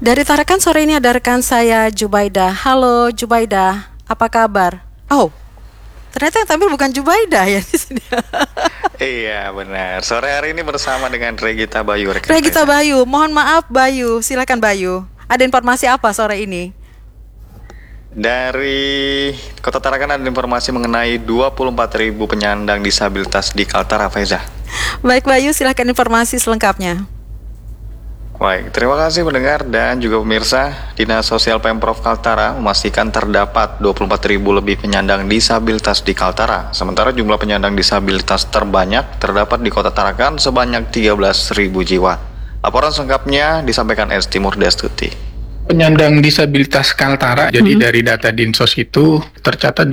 Dari Tarakan sore ini ada rekan saya Jubaidah. Halo Jubaidah, apa kabar? Oh, ternyata yang tampil bukan Jubaidah ya di sini. Iya benar. Sore hari ini bersama dengan Regita Bayu. Regita Bayu, mohon maaf Bayu, silakan Bayu. Ada informasi apa sore ini? Dari Kota Tarakan ada informasi mengenai 24.000 penyandang disabilitas di Kaltara, Faiza. Baik Bayu, silakan informasi selengkapnya. Baik, terima kasih pendengar dan juga pemirsa. Dinas Sosial Pemprov Kaltara memastikan terdapat 24.000 lebih penyandang disabilitas di Kaltara. Sementara jumlah penyandang disabilitas terbanyak terdapat di Kota Tarakan sebanyak 13.000 jiwa. Laporan selengkapnya disampaikan Timur Destuti. Penyandang disabilitas Kaltara, jadi dari data Dinsos itu tercatat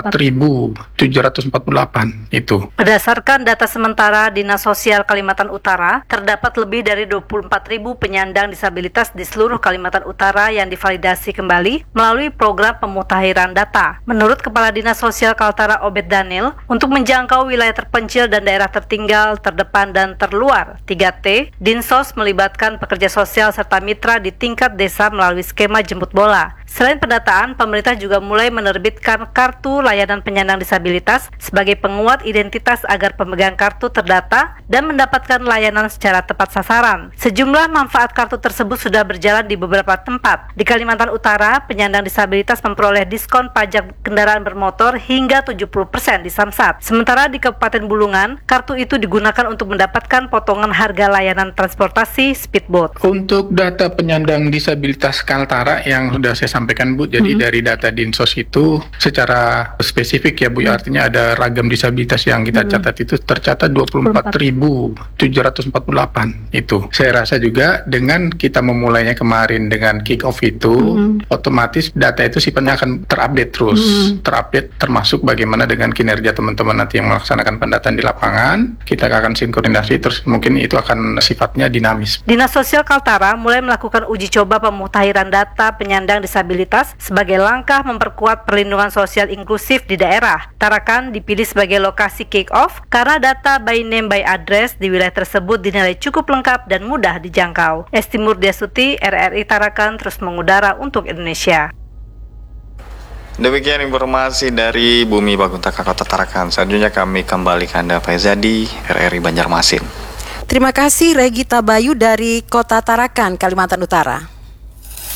24.748 itu. Berdasarkan data sementara Dinas Sosial Kalimantan Utara, terdapat lebih dari 24.000 penyandang disabilitas di seluruh Kalimantan Utara yang divalidasi kembali melalui program pemutakhiran data. Menurut Kepala Dinas Sosial Kaltara Obed Daniel, untuk menjangkau wilayah terpencil dan daerah tertinggal, terdepan, dan terluar 3T, Dinsos melibatkan pekerja sosial serta mitra di tingkat desa melalui skema jemput bola. Selain pendataan, pemerintah juga mulai menerbitkan kartu layanan penyandang disabilitas sebagai penguat identitas agar pemegang kartu terdata dan mendapatkan layanan secara tepat sasaran. Sejumlah manfaat kartu tersebut sudah berjalan di beberapa tempat. Di Kalimantan Utara, penyandang disabilitas memperoleh diskon pajak kendaraan bermotor hingga 70% di Samsat. Sementara di Kabupaten Bulungan, kartu itu digunakan untuk mendapatkan potongan harga layanan transportasi speedboat. Untuk data penyandang disabilitas Kaltara yang sudah saya sampaikan Bu, jadi dari data Dinsos itu secara spesifik ya Bu, artinya ada ragam disabilitas yang kita catat itu tercatat 24.748 itu. Saya rasa juga dengan kita memulainya kemarin dengan kick off itu, otomatis data itu sifatnya akan terupdate terus, terupdate termasuk bagaimana dengan kinerja teman-teman nanti yang melaksanakan pendataan di lapangan, kita akan sinkronisasi terus mungkin itu akan sifatnya dinamis. Dinas Sosial Kaltara mulai melakukan uji coba pemutakhiran data penyandang disabilitas sebagai langkah memperkuat perlindungan sosial inklusif di daerah. Tarakan dipilih sebagai lokasi kick-off karena data by name by address di wilayah tersebut dinilai cukup lengkap dan mudah dijangkau. Timur Destuti, RRI Tarakan terus mengudara untuk Indonesia. Demikian informasi dari Bumi Baguntaka Kota Tarakan. Selanjutnya kami kembali ke Anda, Faiza, di RRI Banjarmasin. Terima kasih Regita Bayu dari Kota Tarakan, Kalimantan Utara.